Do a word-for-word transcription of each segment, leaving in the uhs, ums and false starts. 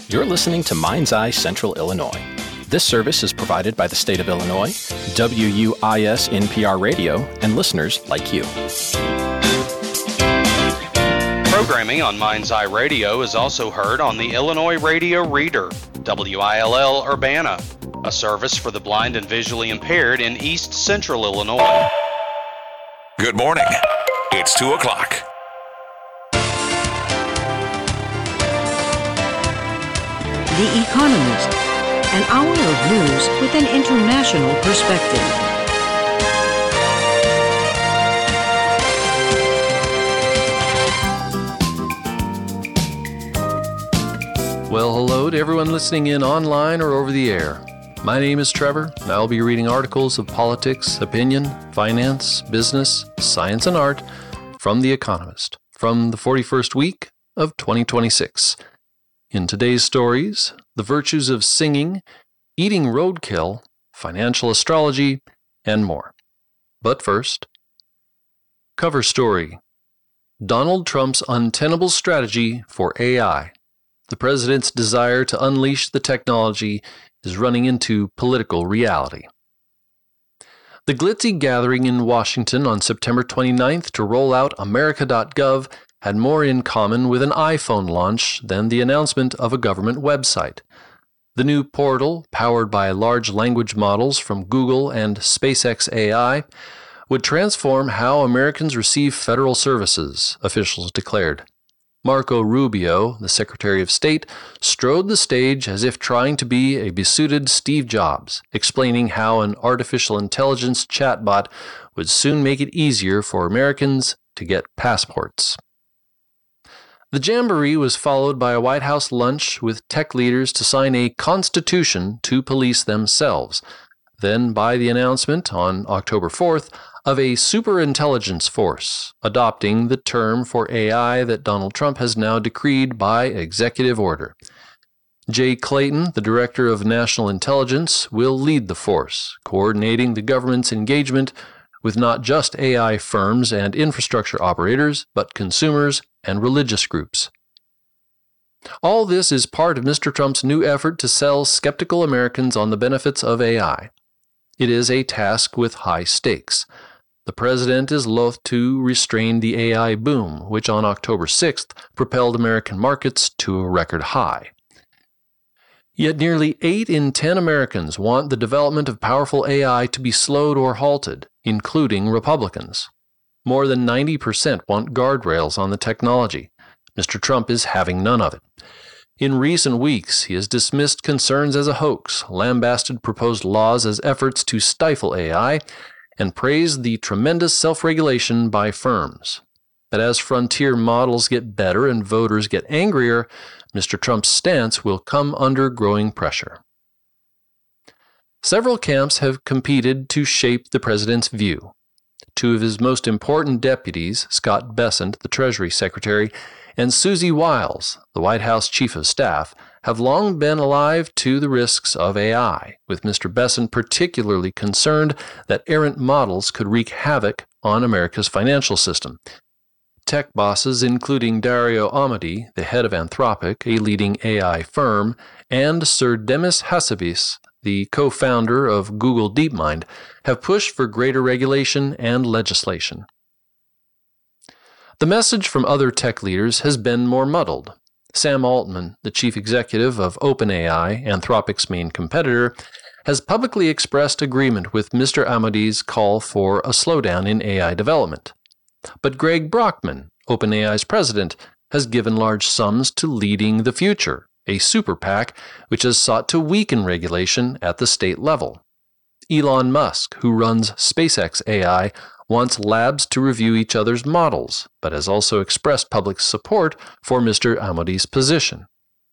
You're listening to Mind's Eye Central Illinois. This service is provided by the state of Illinois, W U I S N P R Radio, and listeners like you. Programming on Mind's Eye Radio is also heard on the Illinois Radio Reader, W I L L Urbana, a service for the blind and visually impaired in East Central Illinois. Good morning. It's two o'clock. The Economist, an hour of news with an international perspective. Well, hello to everyone listening in online or over the air. My name is Trevor, and I'll be reading articles of politics, opinion, finance, business, science, and art from The Economist from the forty-first week of twenty twenty-six. In today's stories, the virtues of singing, eating roadkill, financial astrology, and more. But first, cover story: Donald Trump's untenable strategy for A I. The president's desire to unleash the technology is running into political reality. The glitzy gathering in Washington on September twenty-ninth to roll out America dot gov had more in common with an iPhone launch than the announcement of a government website. The new portal, powered by large language models from Google and SpaceX A I, would transform how Americans receive federal services, officials declared. Marco Rubio, the Secretary of State, strode the stage as if trying to be a besuited Steve Jobs, explaining how an artificial intelligence chatbot would soon make it easier for Americans to get passports. The jamboree was followed by a White House lunch with tech leaders to sign a constitution to police themselves, then by the announcement on October fourth of a superintelligence force, adopting the term for A I that Donald Trump has now decreed by executive order. Jay Clayton, the Director of National Intelligence, will lead the force, coordinating the government's engagement with not just A I firms and infrastructure operators, but consumers and religious groups. All this is part of Mister Trump's new effort to sell skeptical Americans on the benefits of A I. It is a task with high stakes. The president is loath to restrain the A I boom, which on October sixth propelled American markets to a record high. Yet nearly eight in ten Americans want the development of powerful A I to be slowed or halted, including Republicans. More than ninety percent want guardrails on the technology. Mister Trump is having none of it. In recent weeks, he has dismissed concerns as a hoax, lambasted proposed laws as efforts to stifle A I, and praised the tremendous self-regulation by firms. But as frontier models get better and voters get angrier, Mister Trump's stance will come under growing pressure. Several camps have competed to shape the president's view. Two of his most important deputies, Scott Bessent, the Treasury Secretary, and Susie Wiles, the White House Chief of Staff, have long been alive to the risks of A I, with Mister Bessent particularly concerned that errant models could wreak havoc on America's financial system. Tech bosses, including Dario Amodei, the head of Anthropic, a leading A I firm, and Sir Demis Hassabis, the co-founder of Google DeepMind, have pushed for greater regulation and legislation. The message from other tech leaders has been more muddled. Sam Altman, the chief executive of OpenAI, Anthropic's main competitor, has publicly expressed agreement with Mister Amodei's call for a slowdown in A I development. But Greg Brockman, OpenAI's president, has given large sums to Leading the Future, a super PAC which has sought to weaken regulation at the state level. Elon Musk, who runs SpaceX A I, wants labs to review each other's models, but has also expressed public support for Mister Amodei's position.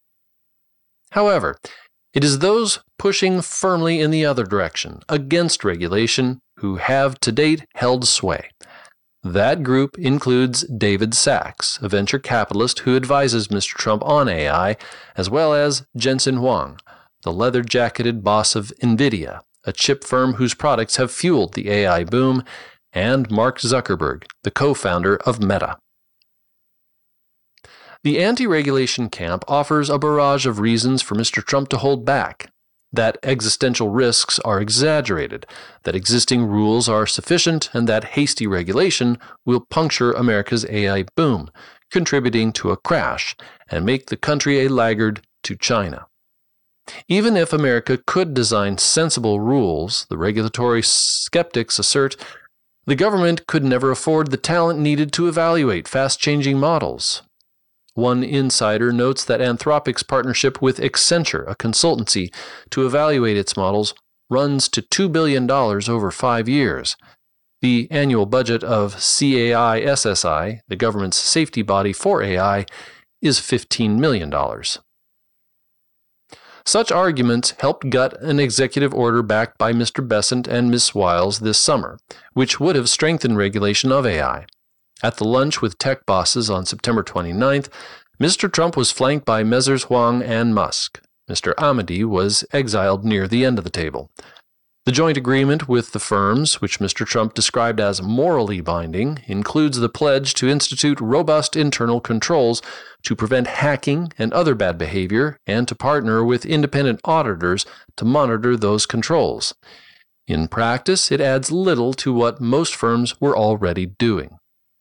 However, it is those pushing firmly in the other direction, against regulation, who have to date held sway. That group includes David Sachs, a venture capitalist who advises Mister Trump on A I, as well as Jensen Huang, the leather-jacketed boss of NVIDIA, a chip firm whose products have fueled the A I boom, and Mark Zuckerberg, the co-founder of Meta. The anti-regulation camp offers a barrage of reasons for Mister Trump to hold back. That existential risks are exaggerated, that existing rules are sufficient, and that hasty regulation will puncture America's A I boom, contributing to a crash and make the country a laggard to China. Even if America could design sensible rules, the regulatory skeptics assert the government could never afford the talent needed to evaluate fast-changing models. One insider notes that Anthropic's partnership with Accenture, a consultancy, to evaluate its models runs to two billion dollars over five years. The annual budget of C A I S S I, the government's safety body for A I, is fifteen million dollars. Such arguments helped gut an executive order backed by Mister Bessent and Miz Wiles this summer, which would have strengthened regulation of A I. At the lunch with tech bosses on September twenty-ninth, Mister Trump was flanked by Messrs. Huang and Musk. Mister Amedy was exiled near the end of the table. The joint agreement with the firms, which Mister Trump described as morally binding, includes the pledge to institute robust internal controls to prevent hacking and other bad behavior and to partner with independent auditors to monitor those controls. In practice, it adds little to what most firms were already doing.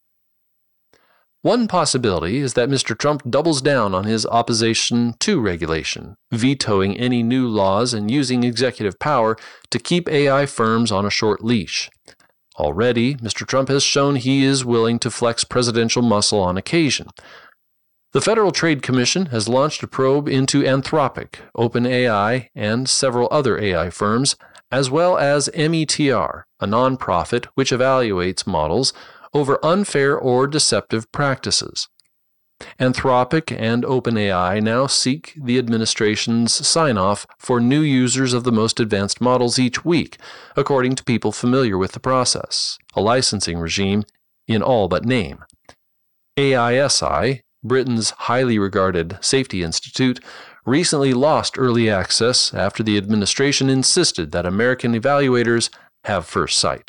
One possibility is that Mister Trump doubles down on his opposition to regulation, vetoing any new laws and using executive power to keep A I firms on a short leash. Already, Mister Trump has shown he is willing to flex presidential muscle on occasion. The Federal Trade Commission has launched a probe into Anthropic, OpenAI, and several other A I firms, as well as M E T R, a nonprofit which evaluates models over unfair or deceptive practices. Anthropic and OpenAI now seek the administration's sign-off for new users of the most advanced models each week, according to people familiar with the process, a licensing regime in all but name. A I S I, Britain's highly regarded safety institute, recently lost early access after the administration insisted that American evaluators have first sight.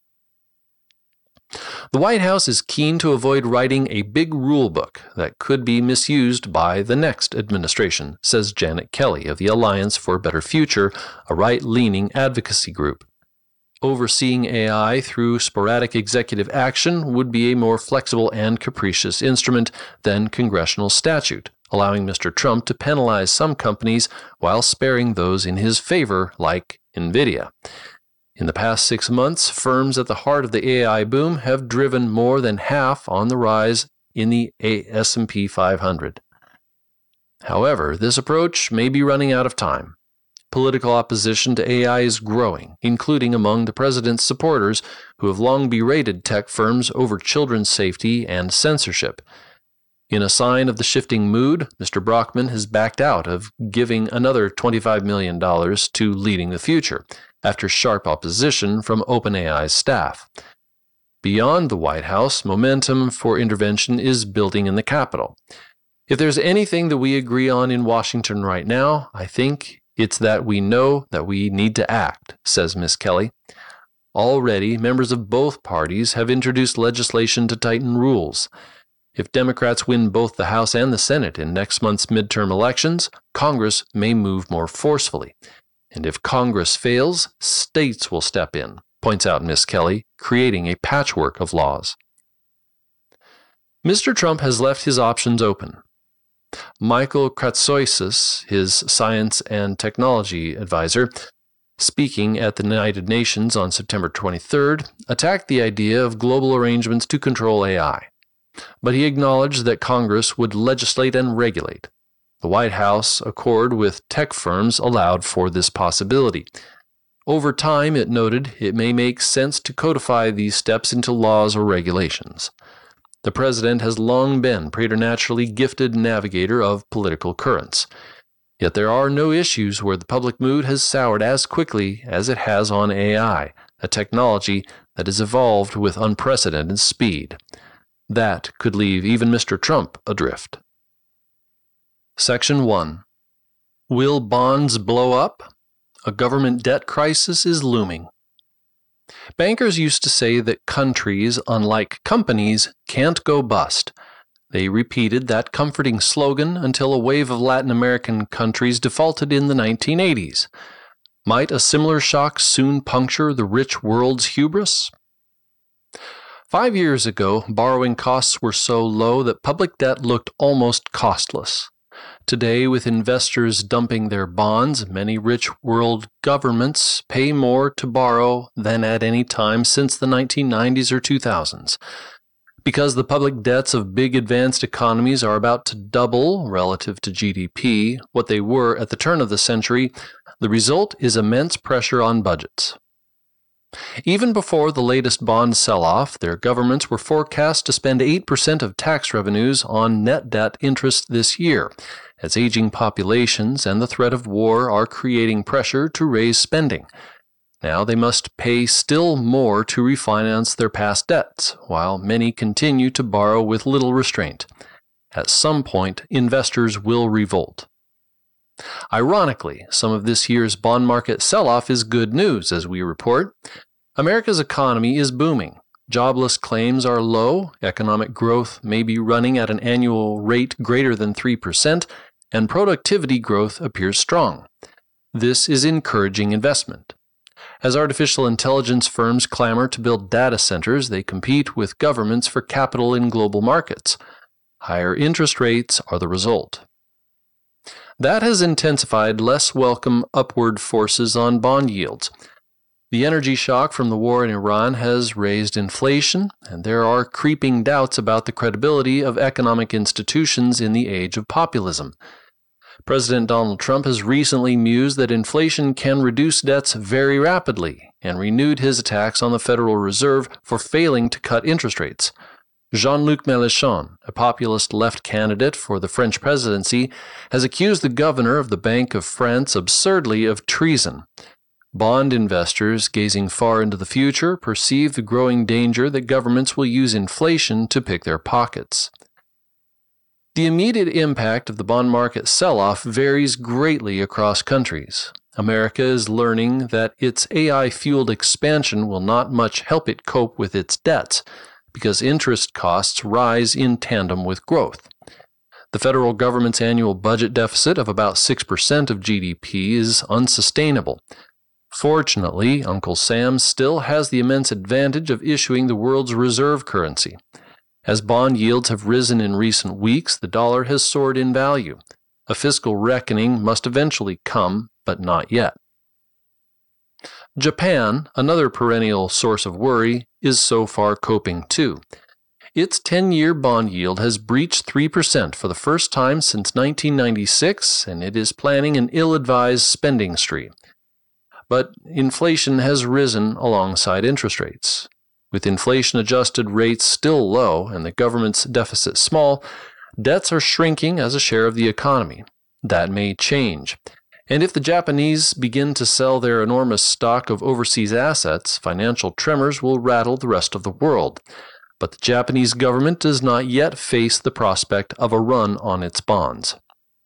The White House is keen to avoid writing a big rule book that could be misused by the next administration, says Janet Kelly of the Alliance for a Better Future, a right-leaning advocacy group. Overseeing A I through sporadic executive action would be a more flexible and capricious instrument than congressional statute, allowing Mister Trump to penalize some companies while sparing those in his favor, like NVIDIA. In the past six months, firms at the heart of the A I boom have driven more than half on the rise in the S and P five hundred. However, this approach may be running out of time. Political opposition to A I is growing, including among the president's supporters who have long berated tech firms over children's safety and censorship. In a sign of the shifting mood, Mister Brockman has backed out of giving another twenty-five million dollars to Leading the Future, after sharp opposition from OpenAI's staff. Beyond the White House, momentum for intervention is building in the Capitol. If there's anything that we agree on in Washington right now, I think it's that we know that we need to act, says Miz Kelly. Already, members of both parties have introduced legislation to tighten rules. If Democrats win both the House and the Senate in next month's midterm elections, Congress may move more forcefully. And if Congress fails, states will step in, points out Miz Kelly, creating a patchwork of laws. Mister Trump has left his options open. Michael Kratsoisis, his science and technology advisor, speaking at the United Nations on September twenty-third, attacked the idea of global arrangements to control A I. But he acknowledged that Congress would legislate and regulate. The White House accord with tech firms allowed for this possibility. Over time, it noted, it may make sense to codify these steps into laws or regulations. The president has long been a preternaturally gifted navigator of political currents. Yet there are no issues where the public mood has soured as quickly as it has on A I, a technology that has evolved with unprecedented speed. That could leave even Mister Trump adrift. Section one. Will bonds blow up? A government debt crisis is looming. Bankers used to say that countries, unlike companies, can't go bust. They repeated that comforting slogan until a wave of Latin American countries defaulted in the nineteen eighties. Might a similar shock soon puncture the rich world's hubris? Five years ago, borrowing costs were so low that public debt looked almost costless. Today, with investors dumping their bonds, many rich world governments pay more to borrow than at any time since the nineteen nineties or two thousands. Because the public debts of big advanced economies are about to double relative to G D P, what they were at the turn of the century, the result is immense pressure on budgets. Even before the latest bond sell-off, their governments were forecast to spend eight percent of tax revenues on net debt interest this year, as aging populations and the threat of war are creating pressure to raise spending. Now they must pay still more to refinance their past debts, while many continue to borrow with little restraint. At some point, investors will revolt. Ironically, some of this year's bond market sell-off is good news, as we report. America's economy is booming. Jobless claims are low, economic growth may be running at an annual rate greater than three percent, and productivity growth appears strong. This is encouraging investment. As artificial intelligence firms clamor to build data centers, they compete with governments for capital in global markets. Higher interest rates are the result. That has intensified less welcome upward forces on bond yields. The energy shock from the war in Iran has raised inflation, and there are creeping doubts about the credibility of economic institutions in the age of populism. President Donald Trump has recently mused that inflation can reduce debts very rapidly and renewed his attacks on the Federal Reserve for failing to cut interest rates. Jean-Luc Mélenchon, a populist left candidate for the French presidency, has accused the governor of the Bank of France absurdly of treason. Bond investors, gazing far into the future, perceive the growing danger that governments will use inflation to pick their pockets. The immediate impact of the bond market sell-off varies greatly across countries. America is learning that its A I-fueled expansion will not much help it cope with its debts, because interest costs rise in tandem with growth. The federal government's annual budget deficit of about six percent of G D P is unsustainable. Fortunately, Uncle Sam still has the immense advantage of issuing the world's reserve currency. As bond yields have risen in recent weeks, the dollar has soared in value. A fiscal reckoning must eventually come, but not yet. Japan, another perennial source of worry, is so far coping too. Its ten-year bond yield has breached three percent for the first time since nineteen ninety-six, and it is planning an ill-advised spending spree. But inflation has risen alongside interest rates. With inflation-adjusted rates still low and the government's deficit small, debts are shrinking as a share of the economy. That may change. And if the Japanese begin to sell their enormous stock of overseas assets, financial tremors will rattle the rest of the world. But the Japanese government does not yet face the prospect of a run on its bonds.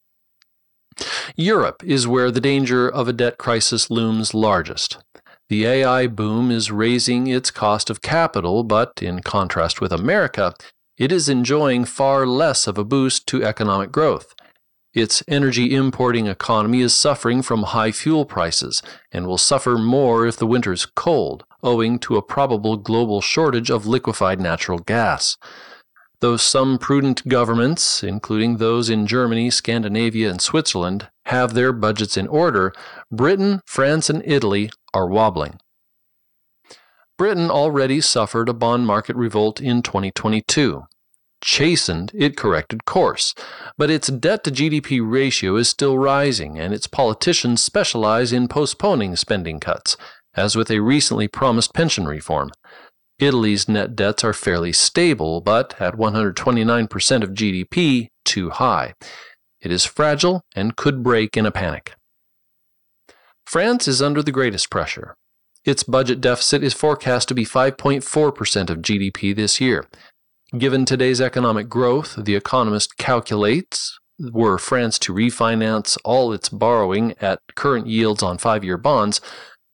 Europe is where the danger of a debt crisis looms largest. The A I boom is raising its cost of capital, but in contrast with America, it is enjoying far less of a boost to economic growth. Its energy-importing economy is suffering from high fuel prices and will suffer more if the winter's cold, owing to a probable global shortage of liquefied natural gas. Though some prudent governments, including those in Germany, Scandinavia, and Switzerland, have their budgets in order, Britain, France, and Italy are wobbling. Britain already suffered a bond market revolt in twenty twenty-two. Chastened, it corrected course, but its debt-to-G D P ratio is still rising, and its politicians specialize in postponing spending cuts, as with a recently promised pension reform. Italy's net debts are fairly stable, but at one hundred twenty-nine percent of G D P, too high. It is fragile and could break in a panic. France is under the greatest pressure. Its budget deficit is forecast to be five point four percent of G D P this year. Given today's economic growth, The Economist calculates, were France to refinance all its borrowing at current yields on five-year bonds,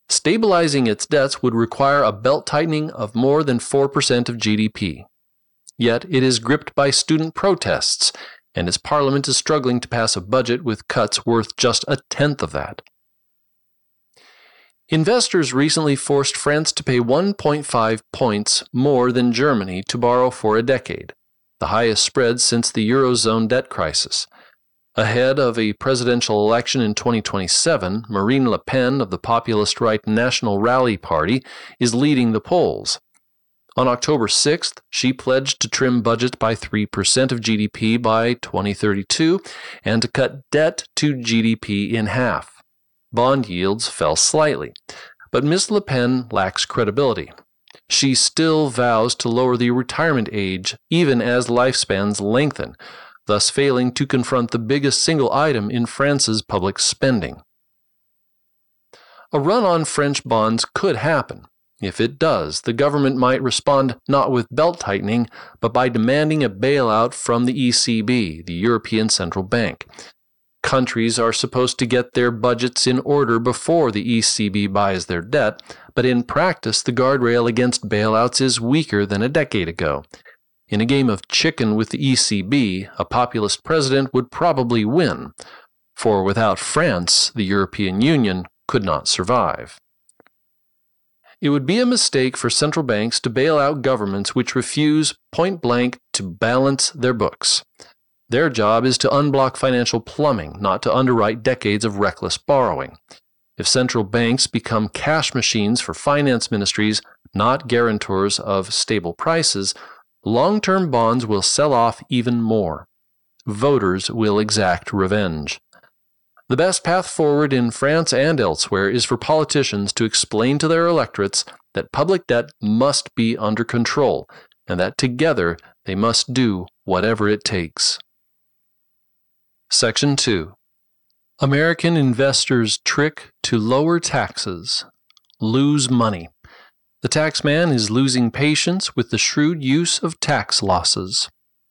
stabilizing its debts would require a belt-tightening of more than four percent of G D P. Yet it is gripped by student protests, and its parliament is struggling to pass a budget with cuts worth just a tenth of that. Investors recently forced France to pay one point five points more than Germany to borrow for a decade, the highest spread since the Eurozone debt crisis. Ahead of a presidential election in twenty twenty-seven, Marine Le Pen of the populist right National Rally Party is leading the polls. On October sixth, she pledged to trim budgets by three percent of G D P by twenty thirty-two and to cut debt to G D P in half. Bond yields fell slightly, but Miz Le Pen lacks credibility. She still vows to lower the retirement age even as lifespans lengthen, thus failing to confront the biggest single item in France's public spending. A run on French bonds could happen. If it does, the government might respond not with belt-tightening, but by demanding a bailout from the E C B, the European Central Bank. Countries are supposed to get their budgets in order before the E C B buys their debt, but in practice the guardrail against bailouts is weaker than a decade ago. In a game of chicken with the E C B, a populist president would probably win, for without France, the European Union could not survive. It would be a mistake for central banks to bail out governments which refuse point-blank to balance their books. Their job is to unblock financial plumbing, not to underwrite decades of reckless borrowing. If central banks become cash machines for finance ministries, not guarantors of stable prices, long-term bonds will sell off even more. Voters will exact revenge. The best path forward in France and elsewhere is for politicians to explain to their electorates that public debt must be under control, and that together they must do whatever it takes. Section two. American investors' trick to lower taxes. Lose money. The taxman is losing patience with the shrewd use of tax losses.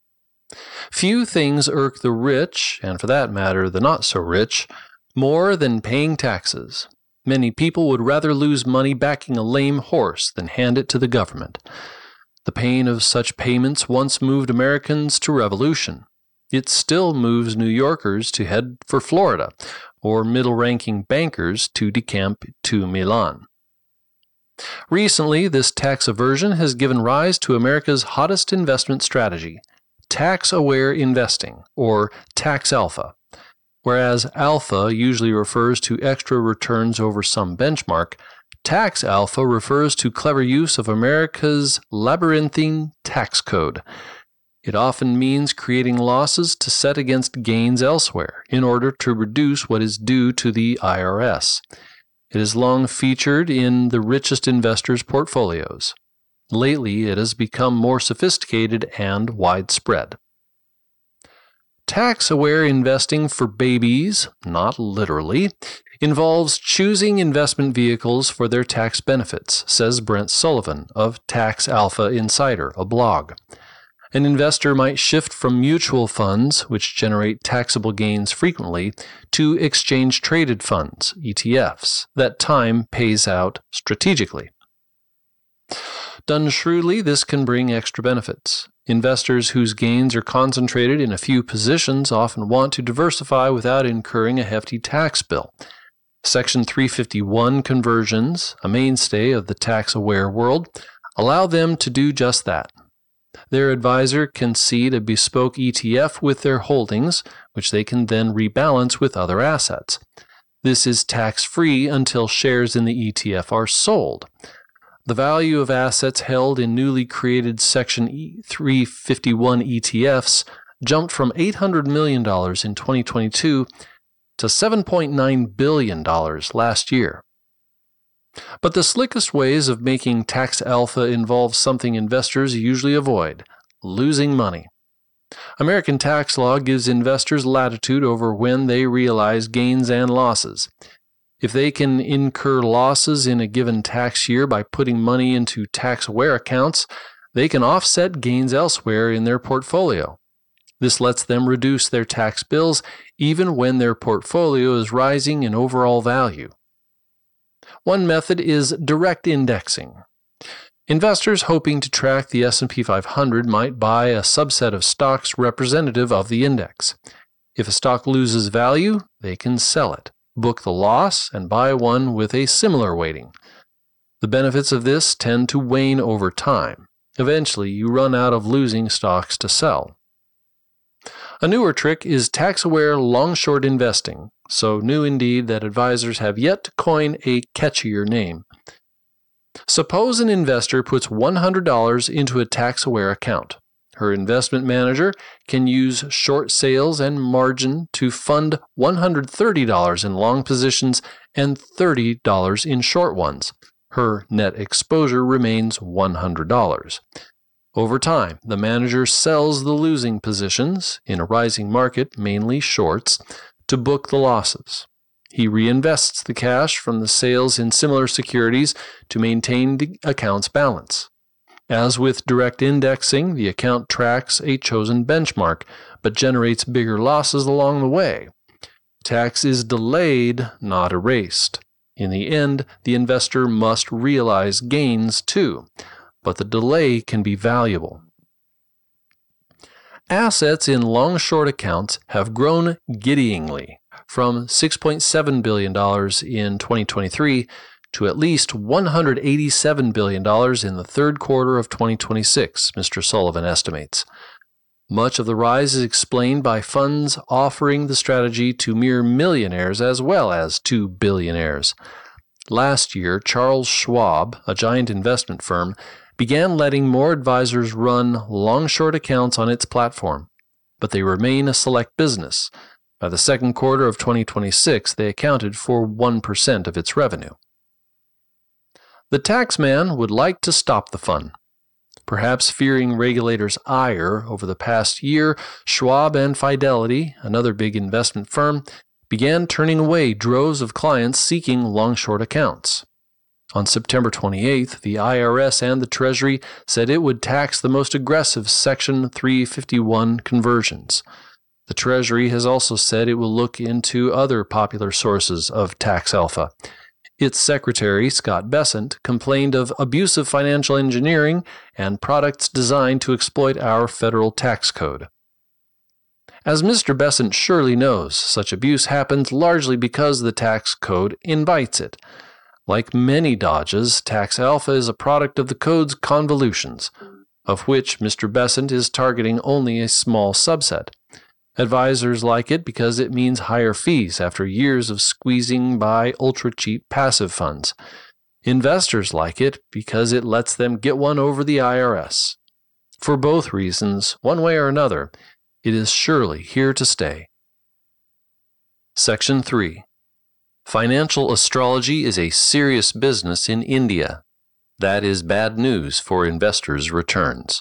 Few things irk the rich, and for that matter the not-so-rich, more than paying taxes. Many people would rather lose money backing a lame horse than hand it to the government. The pain of such payments once moved Americans to revolution. It still moves New Yorkers to head for Florida, or middle-ranking bankers to decamp to Milan. Recently, this tax aversion has given rise to America's hottest investment strategy, tax-aware investing, or tax alpha. Whereas alpha usually refers to extra returns over some benchmark, tax alpha refers to clever use of America's labyrinthine tax code. It often means creating losses to set against gains elsewhere in order to reduce what is due to the I R S. It is long featured in the richest investors' portfolios. Lately, it has become more sophisticated and widespread. Tax-aware investing for babies, not literally, involves choosing investment vehicles for their tax benefits, says Brent Sullivan of Tax Alpha Insider, a blog. An investor might shift from mutual funds, which generate taxable gains frequently, to exchange-traded funds, E T Fs, that time pays out strategically. Done shrewdly, this can bring extra benefits. Investors whose gains are concentrated in a few positions often want to diversify without incurring a hefty tax bill. Section three fifty-one conversions, a mainstay of the tax-aware world, allow them to do just that. Their advisor can seed a bespoke E T F with their holdings, which they can then rebalance with other assets. This is tax-free until shares in the E T F are sold. The value of assets held in newly created Section three fifty-one E T Fs jumped from eight hundred million dollars in twenty twenty-two to seven point nine billion dollars last year. But the slickest ways of making tax alpha involve something investors usually avoid: losing money. American tax law gives investors latitude over when they realize gains and losses. If they can incur losses in a given tax year by putting money into tax-aware accounts, they can offset gains elsewhere in their portfolio. This lets them reduce their tax bills even when their portfolio is rising in overall value. One method is direct indexing. Investors hoping to track the S and P five hundred might buy a subset of stocks representative of the index. If a stock loses value, they can sell it, book the loss, and buy one with a similar weighting. The benefits of this tend to wane over time. Eventually, you run out of losing stocks to sell. A newer trick is tax-aware long-short investing, so new indeed that advisors have yet to coin a catchier name. Suppose an investor puts one hundred dollars into a tax-aware account. Her investment manager can use short sales and margin to fund one hundred thirty dollars in long positions and thirty dollars in short ones. Her net exposure remains one hundred dollars. Over time, the manager sells the losing positions, in a rising market, mainly shorts, to book the losses. He reinvests the cash from the sales in similar securities to maintain the account's balance. As with direct indexing, the account tracks a chosen benchmark, but generates bigger losses along the way. Tax is delayed, not erased. In the end, the investor must realize gains too, but the delay can be valuable. Assets in long-short accounts have grown giddyingly, from six point seven billion dollars in twenty twenty-three to at least one hundred eighty-seven billion dollars in the third quarter of twenty twenty-six, Mister Sullivan estimates. Much of the rise is explained by funds offering the strategy to mere millionaires as well as to billionaires. Last year, Charles Schwab, a giant investment firm, began letting more advisors run long-short accounts on its platform, but they remain a select business. By the second quarter of twenty twenty-six, they accounted for one percent of its revenue. The taxman would like to stop the fun. Perhaps fearing regulators' ire over the past year, Schwab and Fidelity, another big investment firm, began turning away droves of clients seeking long-short accounts. On September twenty-eighth, the I R S and the Treasury said it would tax the most aggressive Section three fifty-one conversions. The Treasury has also said it will look into other popular sources of tax alpha. Its secretary, Scott Bessent, complained of abusive financial engineering and products designed to exploit our federal tax code. As Mister Bessent surely knows, such abuse happens largely because the tax code invites it. Like many dodges, tax alpha is a product of the code's convolutions, of which Mister Bessent is targeting only a small subset. Advisors like it because it means higher fees after years of squeezing by ultra-cheap passive funds. Investors like it because it lets them get one over the I R S. For both reasons, one way or another, it is surely here to stay. Section three. Financial astrology is a serious business in India. That is bad news for investors' returns.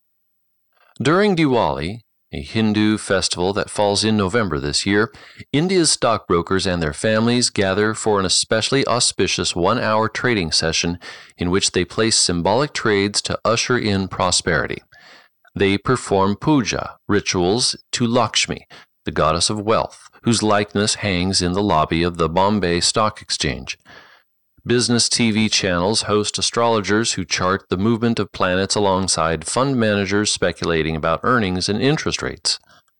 During Diwali, a Hindu festival that falls in November this year, India's stockbrokers and their families gather for an especially auspicious one-hour trading session in which they place symbolic trades to usher in prosperity. They perform puja, rituals to Lakshmi, the goddess of wealth, whose likeness hangs in the lobby of the Bombay Stock Exchange. Business T V channels host astrologers who chart the movement of planets alongside fund managers speculating about earnings and interest rates.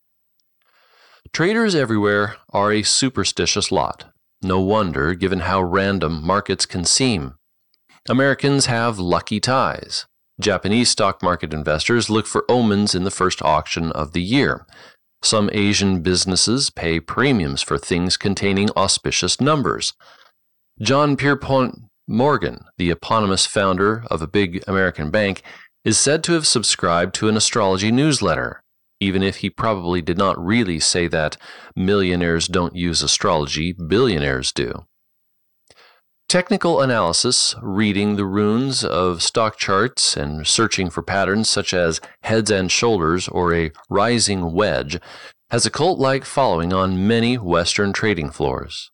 Traders everywhere are a superstitious lot. No wonder, given how random markets can seem. Americans have lucky ties. Japanese stock market investors look for omens in the first auction of the year. Some Asian businesses pay premiums for things containing auspicious numbers. John Pierpont Morgan, the eponymous founder of a big American bank, is said to have subscribed to an astrology newsletter, even if he probably did not really say that millionaires don't use astrology, billionaires do. Technical analysis, reading the runes of stock charts and searching for patterns such as heads and shoulders or a rising wedge, has a cult-like following on many Western trading floors.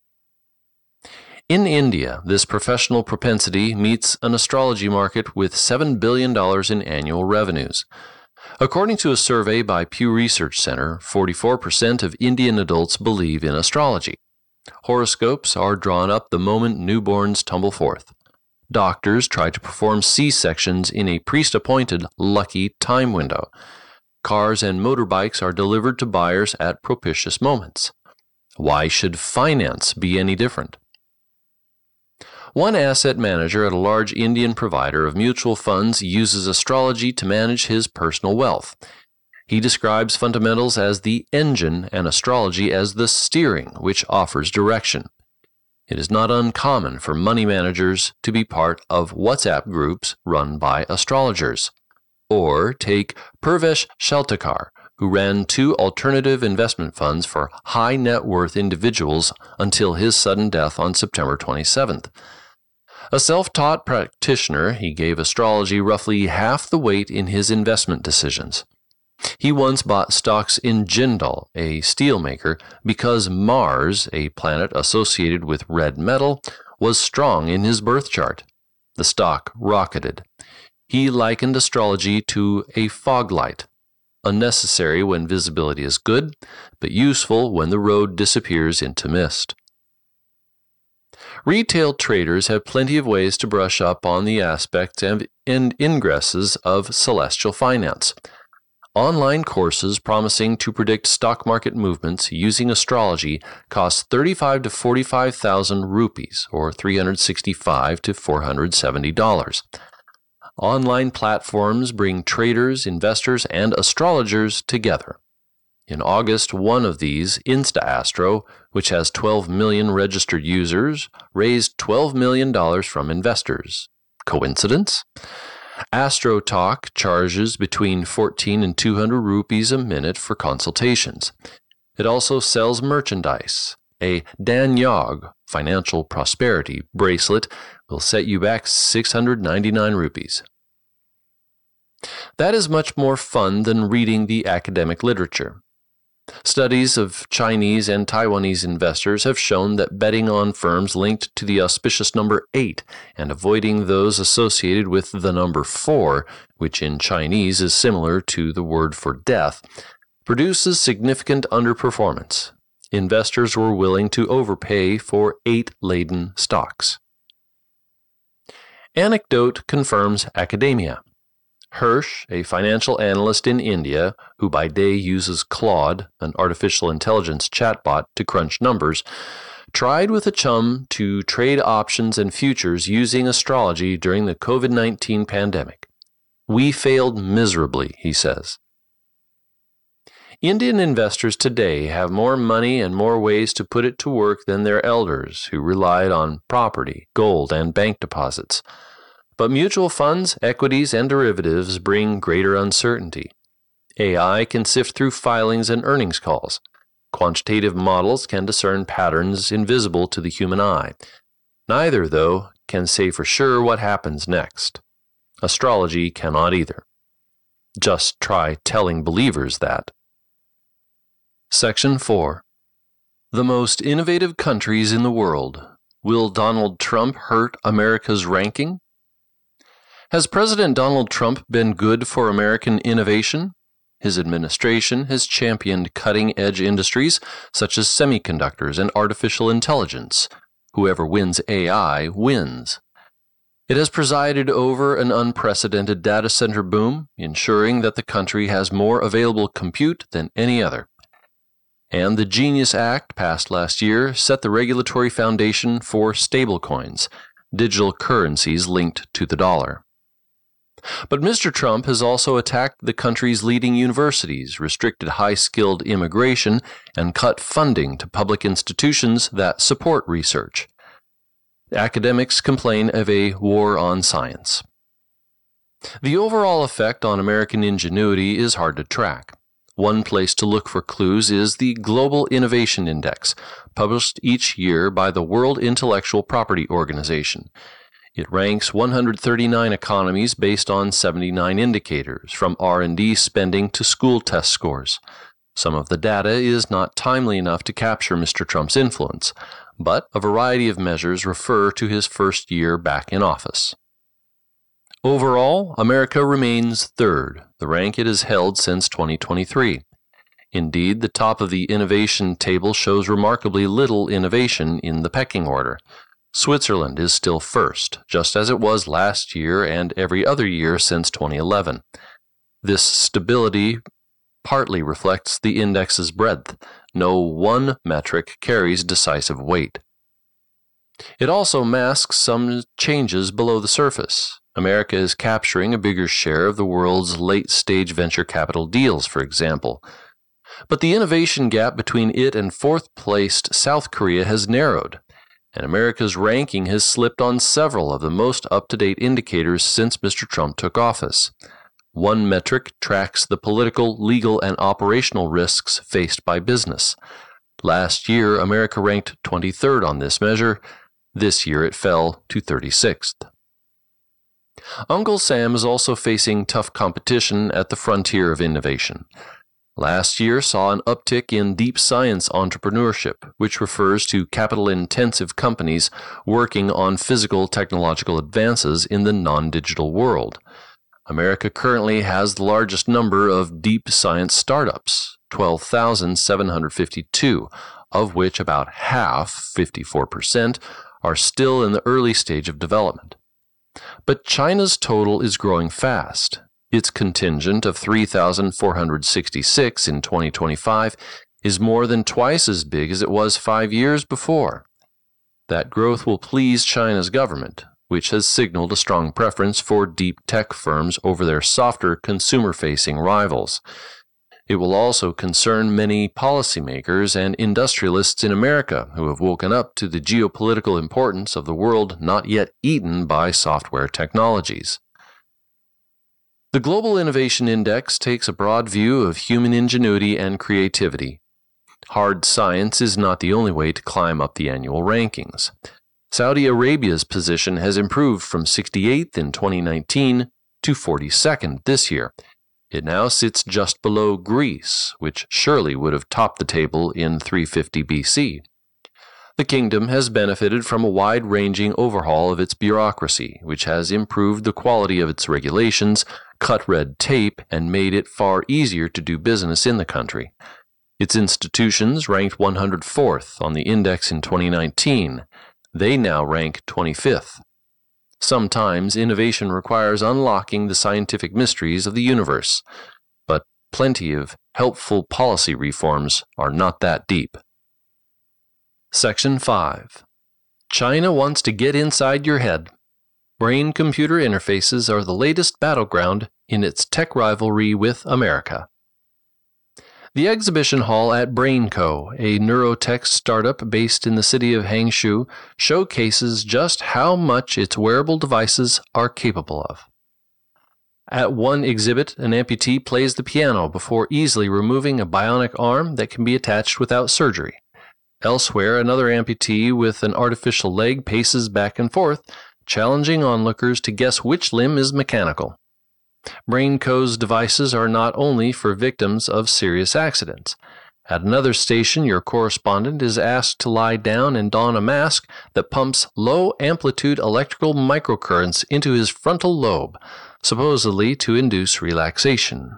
In India, this professional propensity meets an astrology market with seven billion dollars in annual revenues. According to a survey by Pew Research Center, forty-four percent of Indian adults believe in astrology. Horoscopes are drawn up the moment newborns tumble forth. Doctors try to perform C-sections in a priest-appointed lucky time window. Cars and motorbikes are delivered to buyers at propitious moments. Why should finance be any different? One asset manager at a large Indian provider of mutual funds uses astrology to manage his personal wealth. He describes fundamentals as the engine and astrology as the steering, which offers direction. It is not uncommon for money managers to be part of WhatsApp groups run by astrologers. Or take Purvesh Sheltekar, who ran two alternative investment funds for high net worth individuals until his sudden death on September twenty-seventh. A self-taught practitioner, he gave astrology roughly half the weight in his investment decisions. He once bought stocks in Jindal, a steelmaker, because Mars, a planet associated with red metal, was strong in his birth chart. The stock rocketed. He likened astrology to a fog light, unnecessary when visibility is good, but useful when the road disappears into mist. Retail traders have plenty of ways to brush up on the aspects and ingresses of celestial finance. Online courses promising to predict stock market movements using astrology cost thirty-five to forty-five thousand rupees, or three hundred sixty-five to four hundred seventy dollars. Online platforms bring traders, investors, and astrologers together. In August, one of these, InstaAstro, which has twelve million registered users, raised twelve million dollars from investors. Coincidence? AstroTalk charges between fourteen and two hundred rupees a minute for consultations. It also sells merchandise. A Danyog, financial prosperity, bracelet will set you back six hundred ninety-nine rupees. That is much more fun than reading the academic literature. Studies of Chinese and Taiwanese investors have shown that betting on firms linked to the auspicious number eight and avoiding those associated with the number four, which in Chinese is similar to the word for death, produces significant underperformance. Investors were willing to overpay for eight-laden stocks. Anecdote confirms academia. Hirsch, a financial analyst in India, who by day uses Claude, an artificial intelligence chatbot, to crunch numbers, tried with a chum to trade options and futures using astrology during the COVID nineteen pandemic. We failed miserably, he says. Indian investors today have more money and more ways to put it to work than their elders, who relied on property, gold, and bank deposits. But mutual funds, equities, and derivatives bring greater uncertainty. A I can sift through filings and earnings calls. Quantitative models can discern patterns invisible to the human eye. Neither, though, can say for sure what happens next. Astrology cannot either. Just try telling believers that. Section four. The most innovative countries in the world. Will Donald Trump hurt America's ranking? Has President Donald Trump been good for American innovation? His administration has championed cutting-edge industries such as semiconductors and artificial intelligence. Whoever wins A I wins. It has presided over an unprecedented data center boom, ensuring that the country has more available compute than any other. And the Genius Act, passed last year, set the regulatory foundation for stablecoins, digital currencies linked to the dollar. But Mister Trump has also attacked the country's leading universities, restricted high-skilled immigration, and cut funding to public institutions that support research. Academics complain of a war on science. The overall effect on American ingenuity is hard to track. One place to look for clues is the Global Innovation Index, published each year by the World Intellectual Property Organization. It ranks one hundred thirty-nine economies based on seventy-nine indicators, from R and D spending to school test scores. Some of the data is not timely enough to capture Mister Trump's influence, but a variety of measures refer to his first year back in office. Overall, America remains third, the rank it has held since twenty twenty-three. Indeed, the top of the innovation table shows remarkably little innovation in the pecking order. Switzerland is still first, just as it was last year and every other year since twenty eleven. This stability partly reflects the index's breadth. No one metric carries decisive weight. It also masks some changes below the surface. America is capturing a bigger share of the world's late-stage venture capital deals, for example. But the innovation gap between it and fourth-placed South Korea has narrowed, and America's ranking has slipped on several of the most up-to-date indicators since Mister Trump took office. One metric tracks the political, legal, and operational risks faced by business. Last year, America ranked twenty-third on this measure. This year, it fell to thirty-sixth. Uncle Sam is also facing tough competition at the frontier of innovation. Last year saw an uptick in deep science entrepreneurship, which refers to capital-intensive companies working on physical technological advances in the non-digital world. America currently has the largest number of deep science startups, twelve thousand seven hundred fifty-two, of which about half, fifty-four percent, are still in the early stage of development. But China's total is growing fast. Its contingent of three thousand four hundred sixty-six in twenty twenty-five is more than twice as big as it was five years before. That growth will please China's government, which has signaled a strong preference for deep tech firms over their softer consumer-facing rivals. It will also concern many policymakers and industrialists in America who have woken up to the geopolitical importance of the world not yet eaten by software technologies. The Global Innovation Index takes a broad view of human ingenuity and creativity. Hard science is not the only way to climb up the annual rankings. Saudi Arabia's position has improved from sixty-eighth in twenty nineteen to forty-second this year. It now sits just below Greece, which surely would have topped the table in three fifty B C. The kingdom has benefited from a wide-ranging overhaul of its bureaucracy, which has improved the quality of its regulations, cut red tape, and made it far easier to do business in the country. Its institutions ranked one hundred fourth on the index in twenty nineteen. They now rank twenty-fifth. Sometimes innovation requires unlocking the scientific mysteries of the universe, but plenty of helpful policy reforms are not that deep. Section five. China wants to get inside your head. Brain-computer interfaces are the latest battleground in its tech rivalry with America. The exhibition hall at BrainCo, a neurotech startup based in the city of Hangzhou, showcases just how much its wearable devices are capable of. At one exhibit, an amputee plays the piano before easily removing a bionic arm that can be attached without surgery. Elsewhere, another amputee with an artificial leg paces back and forth, challenging onlookers to guess which limb is mechanical. BrainCo's devices are not only for victims of serious accidents. At another station, your correspondent is asked to lie down and don a mask that pumps low-amplitude electrical microcurrents into his frontal lobe, supposedly to induce relaxation.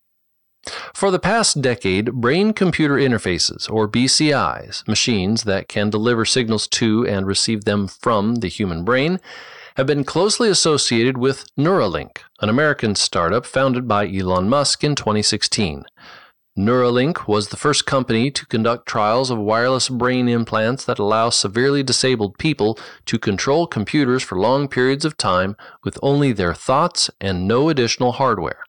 For the past decade, brain-computer interfaces, or B C Is, machines that can deliver signals to and receive them from the human brain, have been closely associated with Neuralink, an American startup founded by Elon Musk in twenty sixteen. Neuralink was the first company to conduct trials of wireless brain implants that allow severely disabled people to control computers for long periods of time with only their thoughts and no additional hardware.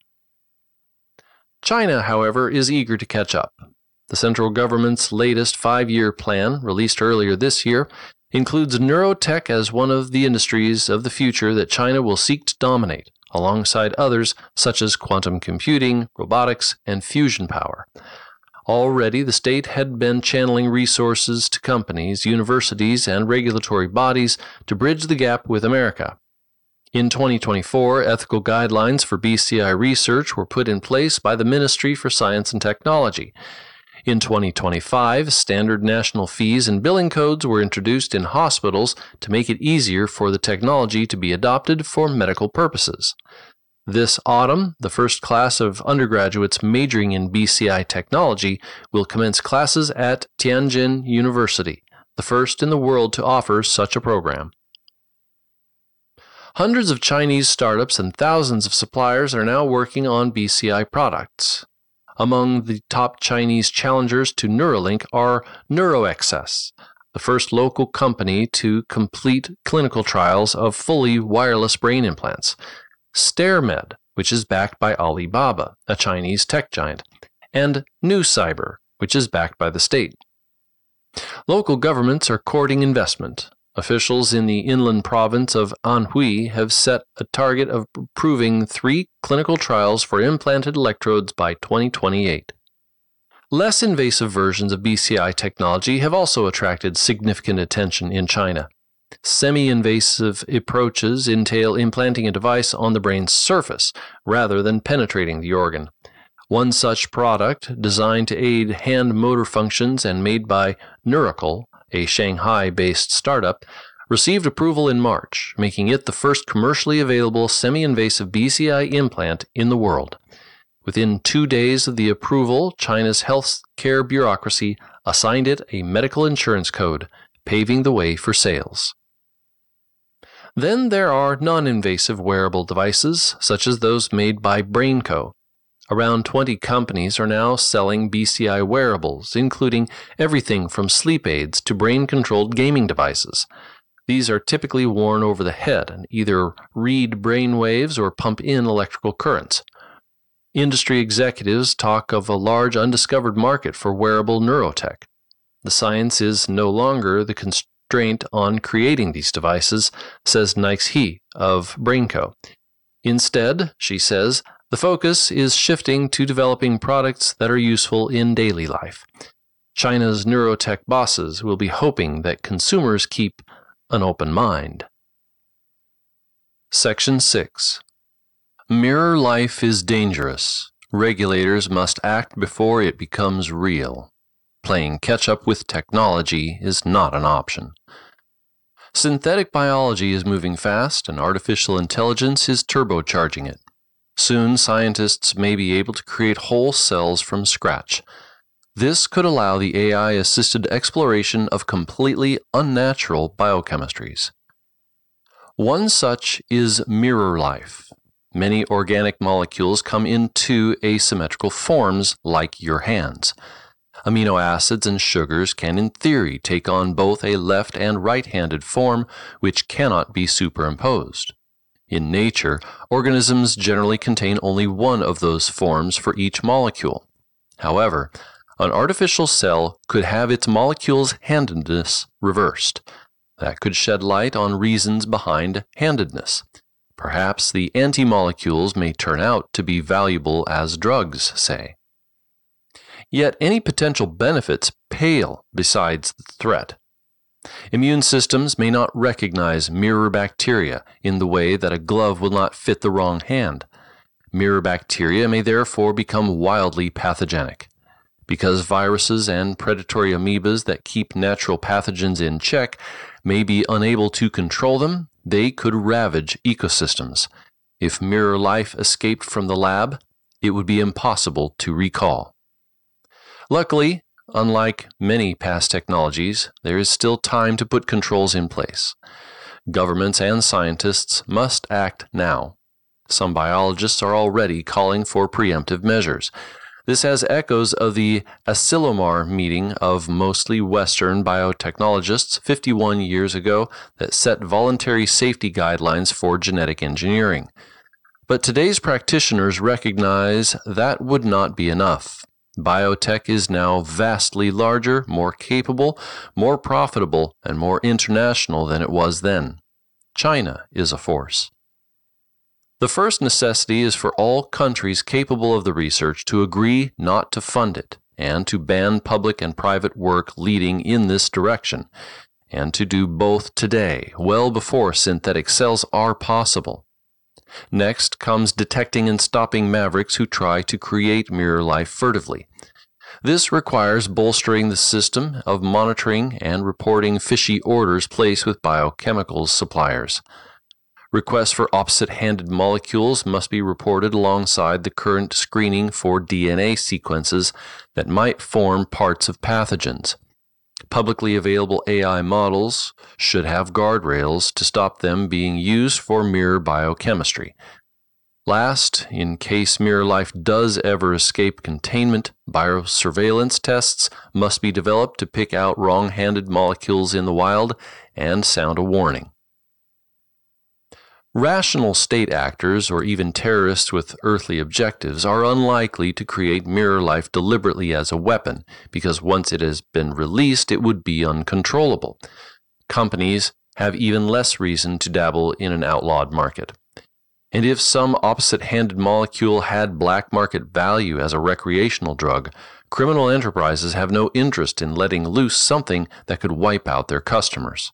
China, however, is eager to catch up. The central government's latest five-year plan, released earlier this year, includes neurotech as one of the industries of the future that China will seek to dominate, alongside others such as quantum computing, robotics, and fusion power. Already, the state had been channeling resources to companies, universities, and regulatory bodies to bridge the gap with America. In twenty twenty-four, ethical guidelines for B C I research were put in place by the Ministry for Science and Technology. In twenty twenty-five, standard national fees and billing codes were introduced in hospitals to make it easier for the technology to be adopted for medical purposes. This autumn, the first class of undergraduates majoring in B C I technology will commence classes at Tianjin University, the first in the world to offer such a program. Hundreds of Chinese startups and thousands of suppliers are now working on B C I products. Among the top Chinese challengers to Neuralink are NeuroXS, the first local company to complete clinical trials of fully wireless brain implants, StairMed, which is backed by Alibaba, a Chinese tech giant, and NewCyber, which is backed by the state. Local governments are courting investment. Officials in the inland province of Anhui have set a target of approving three clinical trials for implanted electrodes by twenty twenty-eight. Less invasive versions of B C I technology have also attracted significant attention in China. Semi-invasive approaches entail implanting a device on the brain's surface rather than penetrating the organ. One such product, designed to aid hand motor functions and made by Neuracle, a Shanghai-based startup, received approval in March, making it the first commercially available semi-invasive B C I implant in the world. Within two days of the approval, China's healthcare bureaucracy assigned it a medical insurance code, paving the way for sales. Then there are non-invasive wearable devices, such as those made by BrainCo. Around twenty companies are now selling B C I wearables, including everything from sleep aids to brain-controlled gaming devices. These are typically worn over the head and either read brain waves or pump in electrical currents. Industry executives talk of a large undiscovered market for wearable neurotech. The science is no longer the constraint on creating these devices, says Nix He of BrainCo. Instead, she says, the focus is shifting to developing products that are useful in daily life. China's neurotech bosses will be hoping that consumers keep an open mind. Section six. Mirror life is dangerous. Regulators must act before it becomes real. Playing catch-up with technology is not an option. Synthetic biology is moving fast, and artificial intelligence is turbocharging it. Soon, scientists may be able to create whole cells from scratch. This could allow the A I-assisted exploration of completely unnatural biochemistries. One such is mirror life. Many organic molecules come in two asymmetrical forms, like your hands. Amino acids and sugars can, in theory, take on both a left and right-handed form, which cannot be superimposed. In nature, organisms generally contain only one of those forms for each molecule. However, an artificial cell could have its molecules' handedness reversed. That could shed light on reasons behind handedness. Perhaps the anti-molecules may turn out to be valuable as drugs, say. Yet any potential benefits pale beside the threat. Immune systems may not recognize mirror bacteria in the way that a glove will not fit the wrong hand. Mirror bacteria may therefore become wildly pathogenic. Because viruses and predatory amoebas that keep natural pathogens in check may be unable to control them, they could ravage ecosystems. If mirror life escaped from the lab, it would be impossible to recall. Luckily, unlike many past technologies, there is still time to put controls in place. Governments and scientists must act now. Some biologists are already calling for preemptive measures. This has echoes of the Asilomar meeting of mostly Western biotechnologists fifty-one years ago that set voluntary safety guidelines for genetic engineering. But today's practitioners recognize that would not be enough. Biotech is now vastly larger, more capable, more profitable, and more international than it was then. China is a force. The first necessity is for all countries capable of the research to agree not to fund it, and to ban public and private work leading in this direction, and to do both today, well before synthetic cells are possible. Next comes detecting and stopping mavericks who try to create mirror life furtively. This requires bolstering the system of monitoring and reporting fishy orders placed with biochemicals suppliers. Requests for opposite-handed molecules must be reported alongside the current screening for D N A sequences that might form parts of pathogens. Publicly available A I models should have guardrails to stop them being used for mirror biochemistry. Last, in case mirror life does ever escape containment, biosurveillance tests must be developed to pick out wrong-handed molecules in the wild and sound a warning. Rational state actors, or even terrorists with earthly objectives, are unlikely to create mirror life deliberately as a weapon, because once it has been released, it would be uncontrollable. Companies have even less reason to dabble in an outlawed market. And if some opposite-handed molecule had black market value as a recreational drug, criminal enterprises have no interest in letting loose something that could wipe out their customers.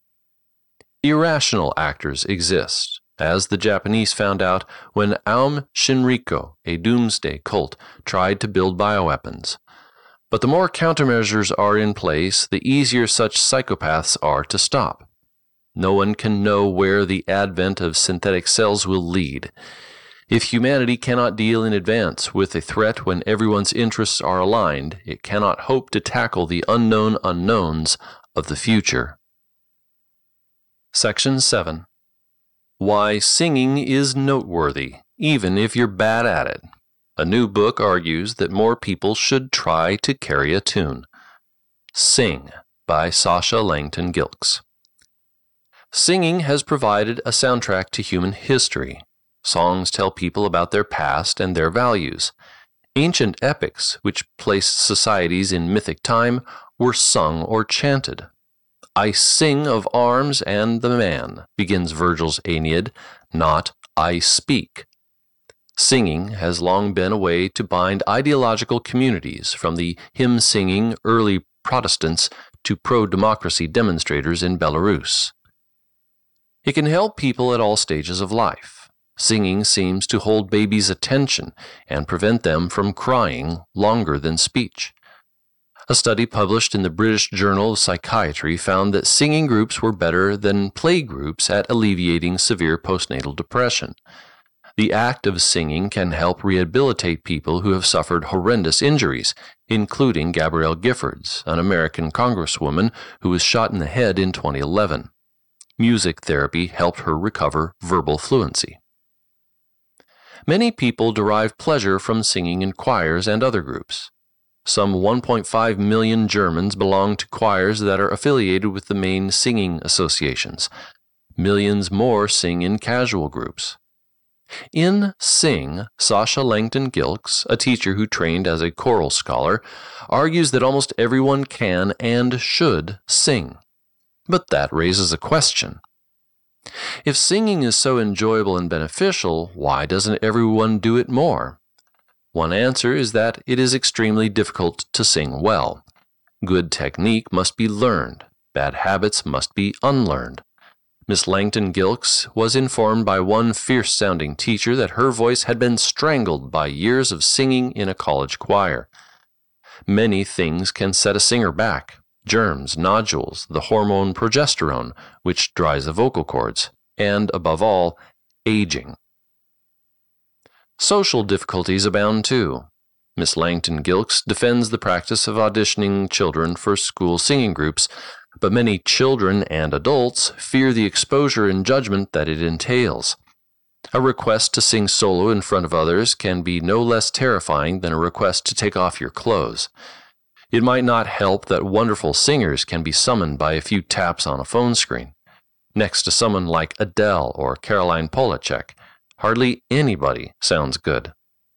Irrational actors exist, as the Japanese found out when Aum Shinrikyo, a doomsday cult, tried to build bioweapons. But the more countermeasures are in place, the easier such psychopaths are to stop. No one can know where the advent of synthetic cells will lead. If humanity cannot deal in advance with a threat when everyone's interests are aligned, it cannot hope to tackle the unknown unknowns of the future. Section seven. Why Singing is Noteworthy, Even if You're Bad at It. A new book argues that more people should try to carry a tune. Sing, by Sasha Langton Gilkes. Singing has provided a soundtrack to human history. Songs tell people about their past and their values. Ancient epics, which placed societies in mythic time, were sung or chanted. I sing of arms and the man, begins Virgil's Aeneid, not I speak. Singing has long been a way to bind ideological communities, from the hymn-singing early Protestants to pro-democracy demonstrators in Belarus. It can help people at all stages of life. Singing seems to hold babies' attention and prevent them from crying longer than speech. A study published in the British Journal of Psychiatry found that singing groups were better than play groups at alleviating severe postnatal depression. The act of singing can help rehabilitate people who have suffered horrendous injuries, including Gabrielle Giffords, an American congresswoman who was shot in the head in twenty eleven. Music therapy helped her recover verbal fluency. Many people derive pleasure from singing in choirs and other groups. Some one point five million Germans belong to choirs that are affiliated with the main singing associations. Millions more sing in casual groups. In Sing, Sasha Langton Gilkes, a teacher who trained as a choral scholar, argues that almost everyone can and should sing. But that raises a question. If singing is so enjoyable and beneficial, why doesn't everyone do it more? One answer is that it is extremely difficult to sing well. Good technique must be learned. Bad habits must be unlearned. Miss Langton Gilkes was informed by one fierce-sounding teacher that her voice had been strangled by years of singing in a college choir. Many things can set a singer back. Germs, nodules, the hormone progesterone, which dries the vocal cords, and, above all, aging. Social difficulties abound too. Miss Langton Gilkes defends the practice of auditioning children for school singing groups, but many children and adults fear the exposure and judgment that it entails. A request to sing solo in front of others can be no less terrifying than a request to take off your clothes. It might not help that wonderful singers can be summoned by a few taps on a phone screen. Next to someone like Adele or Caroline Polachek, hardly anybody sounds good.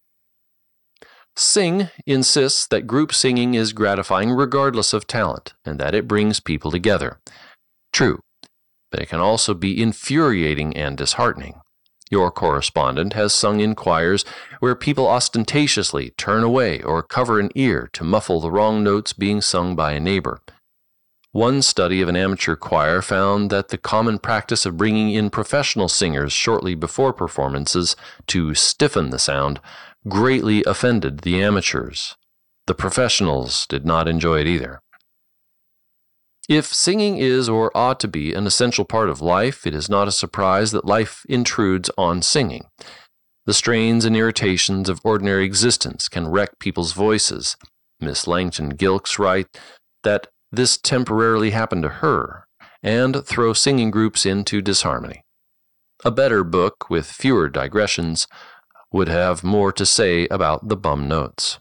Sing insists that group singing is gratifying regardless of talent, and that it brings people together. True, but it can also be infuriating and disheartening. Your correspondent has sung in choirs where people ostentatiously turn away or cover an ear to muffle the wrong notes being sung by a neighbor. One study of an amateur choir found that the common practice of bringing in professional singers shortly before performances to stiffen the sound greatly offended the amateurs. The professionals did not enjoy it either. If singing is or ought to be an essential part of life, it is not a surprise that life intrudes on singing. The strains and irritations of ordinary existence can wreck people's voices. Miss Langton Gilkes writes that this temporarily happened to her, and throw singing groups into disharmony. A better book, with fewer digressions, would have more to say about the bum notes.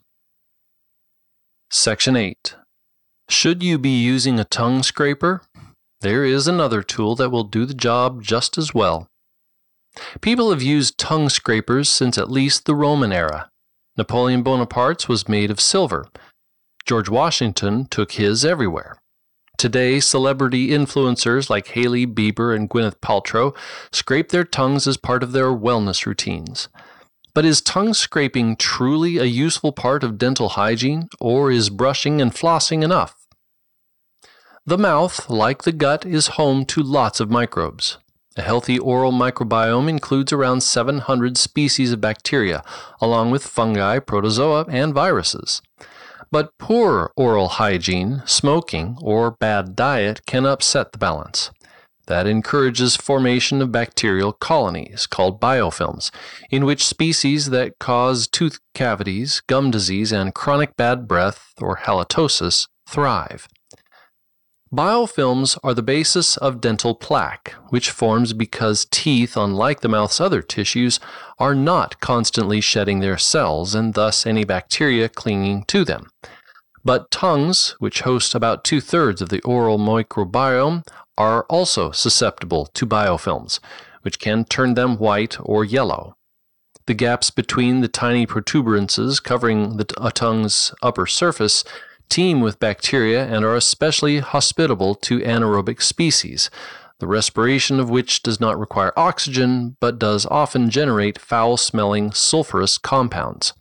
Section eight. Should you be using a tongue scraper? There is another tool that will do the job just as well. People have used tongue scrapers since at least the Roman era. Napoleon Bonaparte's was made of silver. George Washington took his everywhere. Today, celebrity influencers like Hailey Bieber and Gwyneth Paltrow scrape their tongues as part of their wellness routines. But is tongue scraping truly a useful part of dental hygiene, or is brushing and flossing enough? The mouth, like the gut, is home to lots of microbes. A healthy oral microbiome includes around seven hundred species of bacteria, along with fungi, protozoa, and viruses. But poor oral hygiene, smoking, or bad diet can upset the balance. That encourages formation of bacterial colonies, called biofilms, in which species that cause tooth cavities, gum disease, and chronic bad breath, or halitosis, thrive. Biofilms are the basis of dental plaque, which forms because teeth, unlike the mouth's other tissues, are not constantly shedding their cells and thus any bacteria clinging to them. But tongues, which host about two-thirds of the oral microbiome, are also susceptible to biofilms, which can turn them white or yellow. The gaps between the tiny protuberances covering the t- a tongue's upper surface teem with bacteria and are especially hospitable to anaerobic species, the respiration of which does not require oxygen but does often generate foul-smelling sulfurous compounds.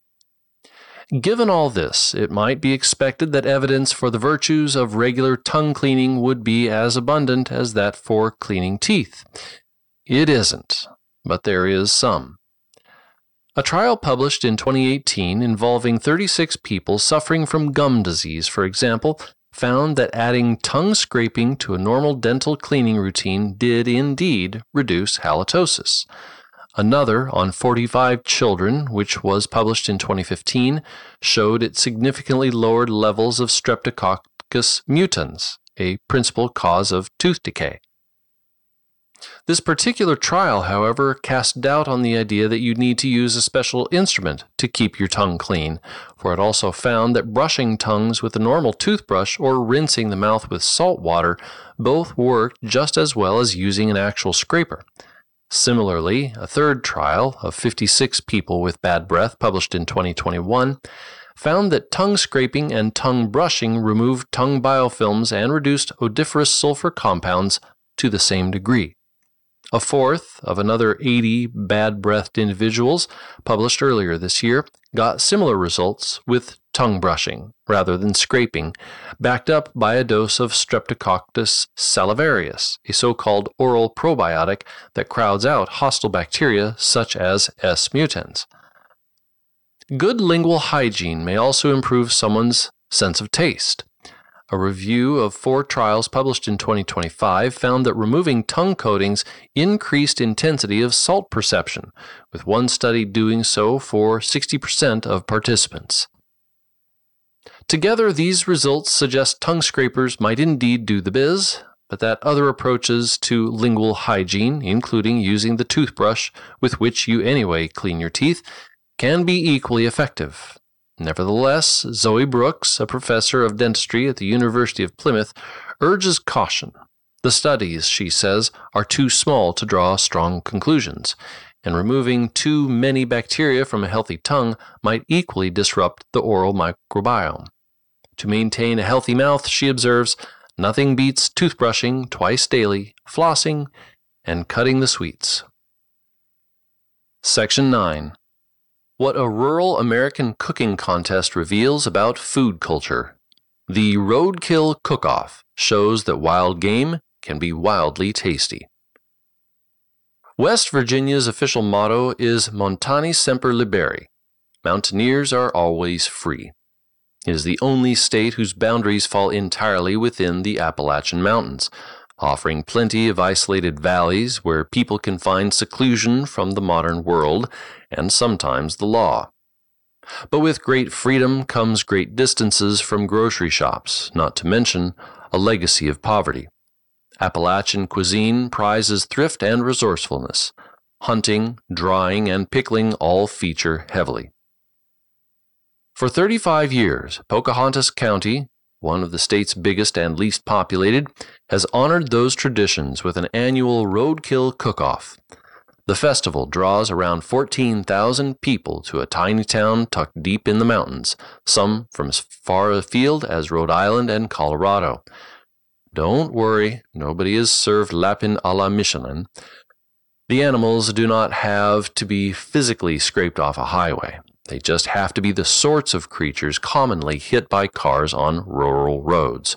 Given all this, it might be expected that evidence for the virtues of regular tongue cleaning would be as abundant as that for cleaning teeth. It isn't, but there is some. A trial published in twenty eighteen involving thirty-six people suffering from gum disease, for example, found that adding tongue scraping to a normal dental cleaning routine did indeed reduce halitosis. Another, on forty-five children, which was published in twenty fifteen, showed it significantly lowered levels of Streptococcus mutans, a principal cause of tooth decay. This particular trial, however, cast doubt on the idea that you need to use a special instrument to keep your tongue clean, for it also found that brushing tongues with a normal toothbrush or rinsing the mouth with salt water both worked just as well as using an actual scraper. Similarly, a third trial of fifty-six people with bad breath, published in twenty twenty-one, found that tongue scraping and tongue brushing removed tongue biofilms and reduced odoriferous sulfur compounds to the same degree. A fourth of another eighty bad-breathed individuals, published earlier this year, got similar results with tongue brushing rather than scraping, backed up by a dose of Streptococcus salivarius, a so-called oral probiotic that crowds out hostile bacteria such as S. mutans. Good lingual hygiene may also improve someone's sense of taste. A review of four trials published in twenty twenty-five found that removing tongue coatings increased intensity of salt perception, with one study doing so for sixty percent of participants. Together, these results suggest tongue scrapers might indeed do the biz, but that other approaches to lingual hygiene, including using the toothbrush with which you anyway clean your teeth, can be equally effective. Nevertheless, Zoe Brooks, a professor of dentistry at the University of Plymouth, urges caution. The studies, she says, are too small to draw strong conclusions, and removing too many bacteria from a healthy tongue might equally disrupt the oral microbiome. To maintain a healthy mouth, she observes, nothing beats toothbrushing twice daily, flossing, and cutting the sweets. Section nine. What a rural American cooking contest reveals about food culture. The Roadkill Cook-Off shows that wild game can be wildly tasty. West Virginia's official motto is Montani Semper Liberi. Mountaineers are always free. It is the only state whose boundaries fall entirely within the Appalachian Mountains, offering plenty of isolated valleys where people can find seclusion from the modern world and sometimes the law. But with great freedom comes great distances from grocery shops, not to mention a legacy of poverty. Appalachian cuisine prizes thrift and resourcefulness. Hunting, drying, and pickling all feature heavily. For thirty-five years, Pocahontas County, one of the state's biggest and least populated, has honored those traditions with an annual roadkill cook-off. The festival draws around fourteen thousand people to a tiny town tucked deep in the mountains, some from as far afield as Rhode Island and Colorado. Don't worry, nobody is served lapin a la Michelin. The animals do not have to be physically scraped off a highway. They just have to be the sorts of creatures commonly hit by cars on rural roads.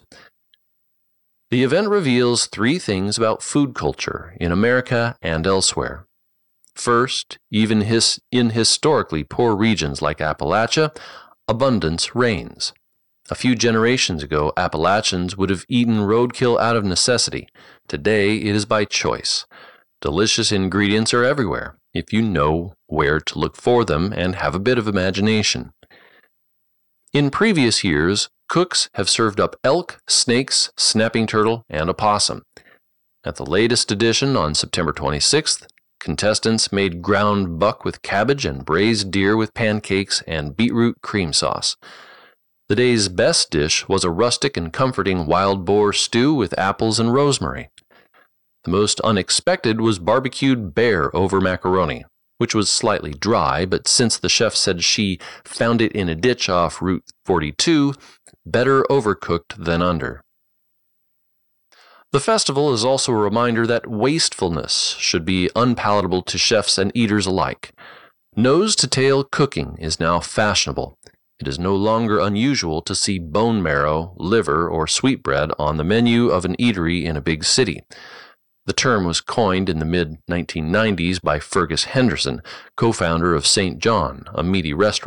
The event reveals three things about food culture in America and elsewhere. First, even his, in historically poor regions like Appalachia, abundance reigns. A few generations ago, Appalachians would have eaten roadkill out of necessity. Today, it is by choice. Delicious ingredients are everywhere, if you know where to look for them and have a bit of imagination. In previous years, cooks have served up elk, snakes, snapping turtle, and opossum. At the latest edition on September twenty-sixth, contestants made ground buck with cabbage and braised deer with pancakes and beetroot cream sauce. The day's best dish was a rustic and comforting wild boar stew with apples and rosemary. The most unexpected was barbecued bear over macaroni, which was slightly dry, but since the chef said she found it in a ditch off Route forty-two, better overcooked than under. The festival is also a reminder that wastefulness should be unpalatable to chefs and eaters alike. Nose-to-tail cooking is now fashionable. It is no longer unusual to see bone marrow, liver, or sweetbread on the menu of an eatery in a big city. The term was coined in the mid nineteen nineties by Fergus Henderson, co-founder of Saint John, a meaty restaurant